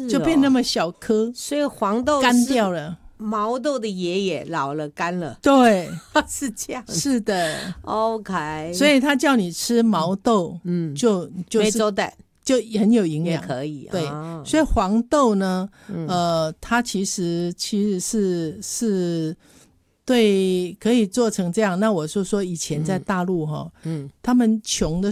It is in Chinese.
就变那么小颗， 所以黄豆干掉了。 毛豆的爷爷老了干了， 对， 是这样。 是的。 OK， 所以他叫你吃毛豆，就是湄洲蛋就很有营养， 也可以。 对，所以黄豆呢，它其实是对，可以做成这样。那我说以前在大陆他们穷的